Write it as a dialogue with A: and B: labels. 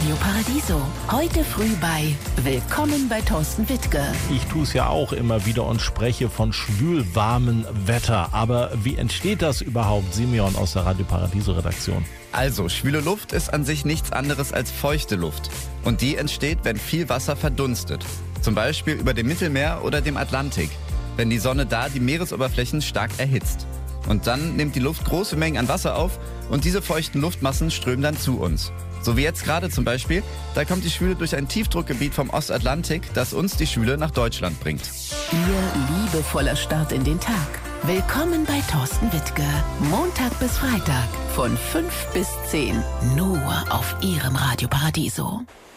A: Radio Paradiso. Heute früh bei Willkommen bei Thorsten Wittke.
B: Ich tue es ja auch immer wieder und spreche von schwülwarmem Wetter. Aber wie entsteht das überhaupt, Simeon aus der Radio Paradiso Redaktion?
C: Also, schwüle Luft ist an sich nichts anderes als feuchte Luft. Und die entsteht, wenn viel Wasser verdunstet. Zum Beispiel über dem Mittelmeer oder dem Atlantik, wenn die Sonne da die Meeresoberflächen stark erhitzt. Und dann nimmt die Luft große Mengen an Wasser auf und diese feuchten Luftmassen strömen dann zu uns. So wie jetzt gerade zum Beispiel, da kommt die Schwüle durch ein Tiefdruckgebiet vom Ostatlantik, das uns die Schwüle nach Deutschland bringt.
A: Ihr liebevoller Start in den Tag. Willkommen bei Thorsten Wittke. Montag bis Freitag von 5 bis 10. Nur auf Ihrem Radio Paradiso.